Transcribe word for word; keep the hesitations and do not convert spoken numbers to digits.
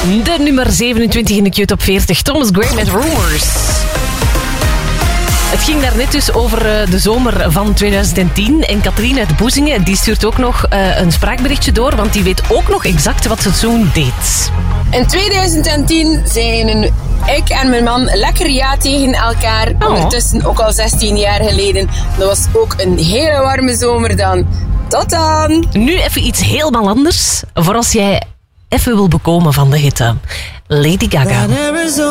De nummer zevenentwintig in de Q-top veertig. Thomas Gray met Rumors. Het ging daarnet dus over de zomer van twintig tien. En Katrien uit Boezingen die stuurt ook nog uh, een spraakberichtje door, want die weet ook nog exact wat ze toen deed. In twintig tien zijn ik en mijn man lekker ja tegen elkaar. Oh. Ondertussen ook al zestien jaar geleden. Dat was ook een hele warme zomer dan. Tot dan! Nu even iets helemaal anders. Voor als jij even wil bekomen van de hitte. Lady Gaga.